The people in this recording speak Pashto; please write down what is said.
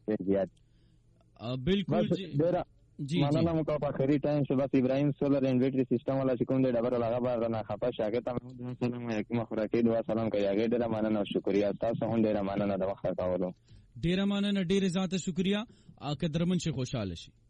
زیات بالکل جی مننه مو په اخري ټایم شو بس ابراهيم سولر انورټر سیستم ولا چې کوم دی ډبر لغه بار نه خپه شاګرد ته سلام علیکم خوراکي دعا سلام کوي هغه ډیره مننه او شکریا تاسو هم ډیره مننه د وخت کولو ډیره مننه ډیره ذاته شکریا اګه درمن شي خوشاله شي